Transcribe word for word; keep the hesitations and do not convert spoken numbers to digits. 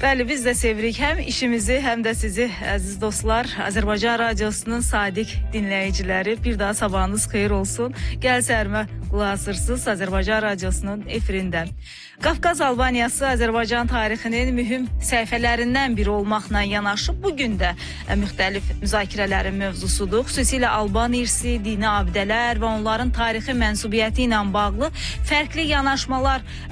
Bəli, biz də sevirik həm işimizi, həm də sizi, əziz dostlar, Azərbaycan Radiosunun sadiq dinləyiciləri. Bir daha sabahınız xeyir olsun. Gəl səhərimə qulaq asırsınız Azərbaycan Radiosunun efirində. Qafqaz Albaniyası Azərbaycan tarixinin mühüm səhifələrindən biri olmaqla yanaşı, bugün də müxtəlif müzakirələrin mövzusudur. Xüsusilə Alban irsi, dini abidələr və onların tarixi mənsubiyyəti ilə bağlı fərqli yanaşmalar